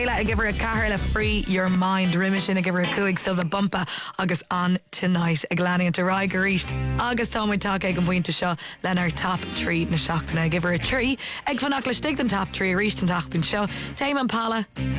I give her a Caherla Free Your Mind Rimishin. I give her a Cuig Silva Bumpa August on tonight. A Glani to Rai Garish August Thomas Talk Egg and Point to Shaw Leonard top 3 na Shachtana. I give her a 3 Egg Fanakla Stig and top 3 Reached and Tachtin Show Tame and Pala